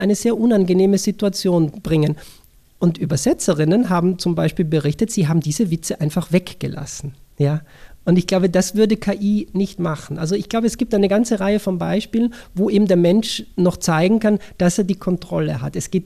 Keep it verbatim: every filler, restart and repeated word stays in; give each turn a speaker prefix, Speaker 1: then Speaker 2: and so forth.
Speaker 1: eine sehr unangenehme Situation bringen. Und Übersetzerinnen haben zum Beispiel berichtet, sie haben diese Witze einfach weggelassen. Ja? Und ich glaube, das würde K I nicht machen. Also ich glaube, es gibt eine ganze Reihe von Beispielen, wo eben der Mensch noch zeigen kann, dass er die Kontrolle hat. Es geht